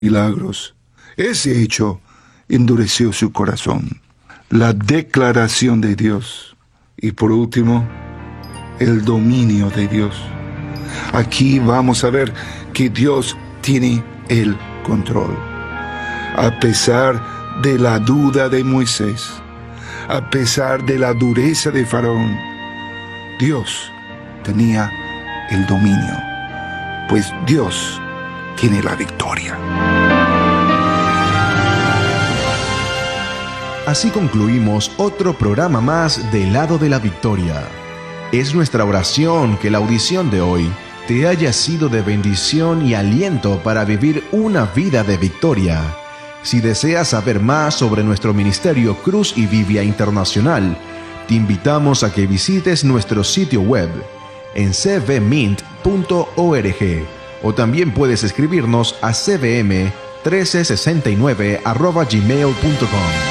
milagros. Ese hecho endureció su corazón. La declaración de Dios. Y por último, el dominio de Dios. Aquí vamos a ver que Dios tiene el control. A pesar de la duda de Moisés, a pesar de la dureza de Faraón, Dios tenía el dominio, pues Dios tiene la victoria. Así concluimos otro programa más del lado de la victoria. Es nuestra oración que la audición de hoy te haya sido de bendición y aliento para vivir una vida de victoria. Si deseas saber más sobre nuestro ministerio Cruz y Biblia Internacional, te invitamos a que visites nuestro sitio web en cvmint.org o también puedes escribirnos a cvm1369@gmail.com.